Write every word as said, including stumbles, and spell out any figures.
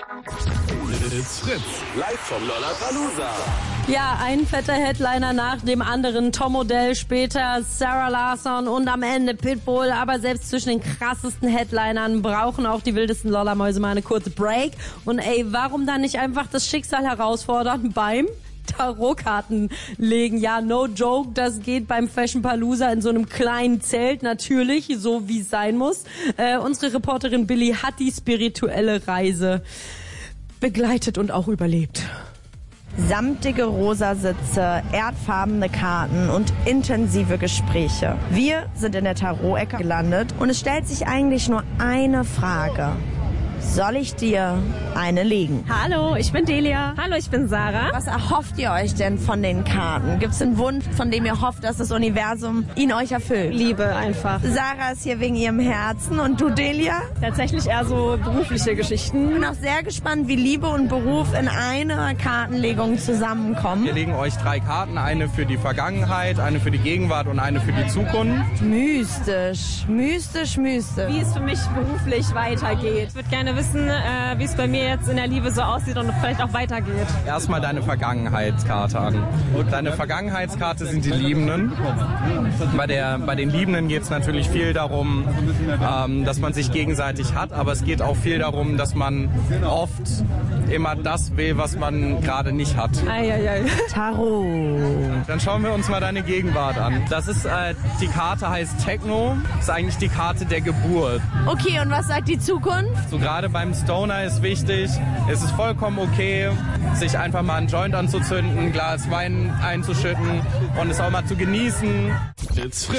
It's Fritz, live vom Lollapalooza. Ja, ein fetter Headliner nach dem anderen. Tom Odell, später Sarah Larsson und am Ende Pitbull. Aber selbst zwischen den krassesten Headlinern brauchen auch die wildesten Lollermäuse mal eine kurze Break. Und ey, warum dann nicht einfach das Schicksal herausfordern beim Tarotkarten legen? Ja, no joke, das geht beim Fashion Palooza in so einem kleinen Zelt, natürlich, so wie es sein muss. Äh, unsere Reporterin Billy hat die spirituelle Reise begleitet und auch überlebt. Samtige rosa Sitze, erdfarbene Karten und intensive Gespräche. Wir sind in der Tarot-Ecke gelandet und es stellt sich eigentlich nur eine Frage. Soll ich dir eine legen? Hallo, ich bin Delia. Hallo, ich bin Sarah. Was erhofft ihr euch denn von den Karten? Gibt es einen Wunsch, von dem ihr hofft, dass das Universum ihn euch erfüllt? Liebe einfach. Sarah ist hier wegen ihrem Herzen und du, Delia? Tatsächlich eher so berufliche Geschichten. Ich bin auch sehr gespannt, wie Liebe und Beruf in einer Kartenlegung zusammenkommen. Wir legen euch drei Karten, eine für die Vergangenheit, eine für die Gegenwart und eine für die Zukunft. Mystisch, mystisch, mystisch. Wie es für mich beruflich weitergeht. Ich würde gerne wissen, äh, wie es bei mir jetzt in der Liebe so aussieht und vielleicht auch weitergeht. Erstmal deine Vergangenheitskarte an. Deine Vergangenheitskarte sind die Liebenden. Bei, der, bei den Liebenden geht es natürlich viel darum, ähm, dass man sich gegenseitig hat, aber es geht auch viel darum, dass man oft immer das will, was man gerade nicht hat. Eieiei. Tarot. Dann schauen wir uns mal deine Gegenwart an. Das ist, äh, die Karte heißt Techno, ist eigentlich die Karte der Geburt. Okay, und was sagt die Zukunft? So gerade beim Stoner ist wichtig, es ist vollkommen okay, sich einfach mal einen Joint anzuzünden, ein Glas Wein einzuschütten und es auch mal zu genießen. It's Fritz.